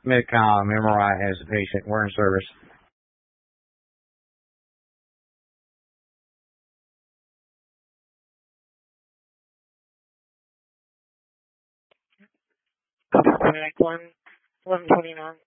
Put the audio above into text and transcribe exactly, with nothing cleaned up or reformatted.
Midcom, M R I has a patient. We're in service. Copy one, eleven twenty-nine.